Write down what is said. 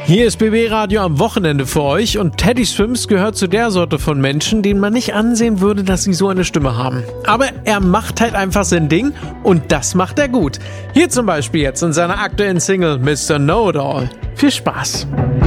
Hier ist BB Radio am Wochenende für euch und Teddy Swims gehört zu der Sorte von Menschen, denen man nicht ansehen würde, dass sie so eine Stimme haben. Aber er macht halt einfach sein Ding und das macht er gut. Hier zum Beispiel jetzt in seiner aktuellen Single Mr. Know-It-All. Viel Spaß!